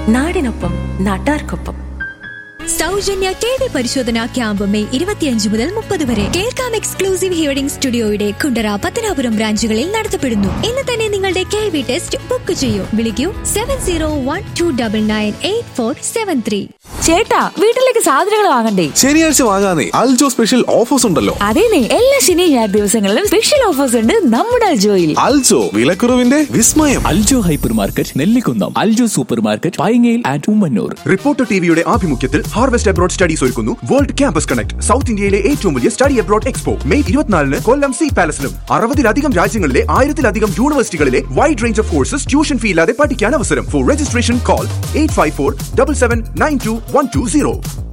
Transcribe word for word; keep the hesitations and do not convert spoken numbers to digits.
നാടിനൊപ്പം നാട്ടാർക്കൊപ്പം. സൗജന്യ ടി വി പരിശോധന ക്യാമ്പ് മെയ് ഇരുപത്തിയഞ്ച് മുതൽ മുപ്പത് വരെ കേൾക്കാം എക്സ്ക്ലൂസീവ് ഹിയറിംഗ് സ്റ്റുഡിയോയുടെ കുണ്ടറ, പത്തനാപുരം ബ്രാഞ്ചുകളിൽ നടത്തപ്പെടുന്നു. ഇന്ന് തന്നെ നിങ്ങളുടെ കെ വി ടെസ്റ്റ് ബുക്ക് ചെയ്യൂ. വിളിക്കൂ seven zero one two double nine eight four seven three. ചേട്ടാ, വീട്ടിലേക്ക് സാധനങ്ങൾ വാങ്ങണ്ടേ? ശനിയാഴ്ച വാങ്ങാനേ അൽജോ സ്പെഷ്യൽ ഓഫേഴ്സ് ഉണ്ടല്ലോ. അതേനെ, എല്ലാ ശനി ഞായർ ദിവസങ്ങളിലും സ്പെഷ്യൽ ഓഫേഴ്സ് ഉണ്ട് നമ്മുടെ അൽജോയിൽ. അൽജോ, വിലക്കുറവിന്റെ വിസ്മയം. Aljo hyper market, Nellikunnam. Aljo super market, പൈങ്ങയിൽ and Ummannoor. Reporter ടിവിയുടെ ആഭിമുഖ്യത്തിൽ ഹാർവെസ്റ്റ് അബ്രോഡ് സ്റ്റഡീസ് ഒരുക്കുന്നു വേൾഡ് ക്യാമ്പസ് കണക്ട്, സൗത്ത് ഇന്ത്യയിലെ ഏറ്റവും വലിയ സ്റ്റഡി അബ്രോഡ് എക്സ്പോ. മെയ് ഇരുപത്തിനാലിന് കൊല്ലം സി പാലസിലും അറുപതിലധികം രാജ്യങ്ങളിലെ ആയിരത്തിലധികം യൂണിവേഴ്സിറ്റികളിലെ wide range of courses tuition fee ഇല്ലാതെ പഠിക്കാൻ അവസരം. Four registration call eight five four seven seven nine to one two zero.